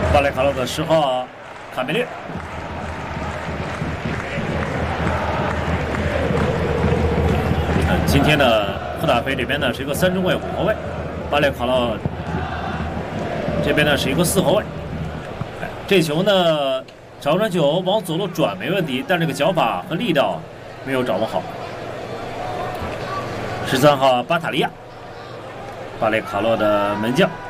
巴列卡洛的10号卡梅略。今天的赫塔菲这边呢是一个3中卫5后卫，巴列卡洛这边呢是一个4后卫。这球呢，长传球往左路转没问题，但这个脚法和力道没有掌握好。13号巴塔利亚，巴列卡洛的门将。